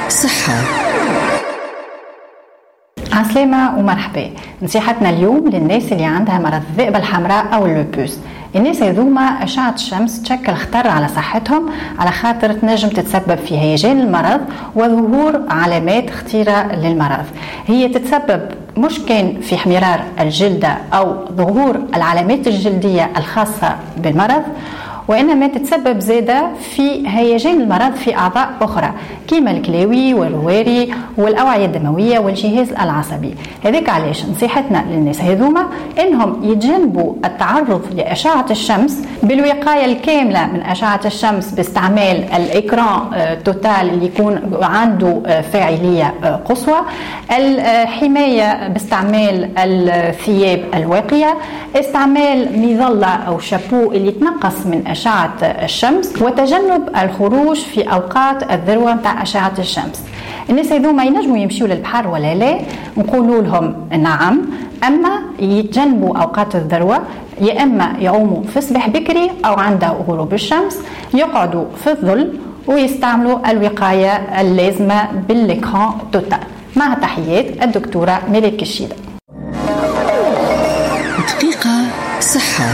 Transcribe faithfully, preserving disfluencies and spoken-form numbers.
صحة. عسلامة ومرحبا. نصيحتنا اليوم للناس اللي عندها مرض الذئبة الحمراء أو اللوبوس. الناس هذوما أشعة الشمس تشكل خطر على صحتهم، على خاطر تنجم تتسبب في هيجان المرض وظهور علامات خطيرة للمرض. هي تتسبب مش كان في احمرار الجلد أو ظهور العلامات الجلدية الخاصة بالمرض، وإنما تتسبب زادة في هيجان المرض في أعضاء أخرى كما الكلاوي والرواري والأوعية الدموية والجهاز العصبي. هذاك علاش نصيحتنا للناس هذوما إنهم يتجنبوا التعرض لأشعة الشمس بالوقاية الكاملة من أشعة الشمس باستعمال الإكران توتال اللي يكون عنده فاعلية قصوى، الحماية باستعمال الثياب الواقية، استعمال مظلة أو شابو اللي تنقص من أشعة الشمس، وتجنب الخروج في أوقات الذروة متاع أشعة الشمس. الناس هذوما ينجموا يمشيوا للبحر ولا لا؟ نقولوا لهم نعم، أما يتجنبوا أوقات الذروة، يا إما يعوموا في الصباح بكري أو عند غروب الشمس، يقعدوا في الظل ويستعملوا الوقاية اللازمة بالإكران توتال. مع تحيات الدكتورة ميريت كشيدة. دقيقة صحة.